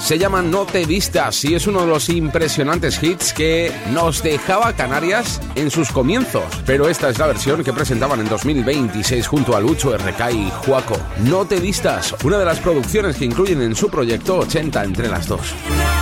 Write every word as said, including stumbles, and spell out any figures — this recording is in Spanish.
Se llama No te vistas y es uno de los impresionantes hits que nos dejaba Canarias en sus comienzos. Pero esta es la versión que presentaban en dos mil veintiséis junto a Lucho R K y Juaco. No te vistas, una de las producciones que incluyen en su proyecto ochenta entre las dos.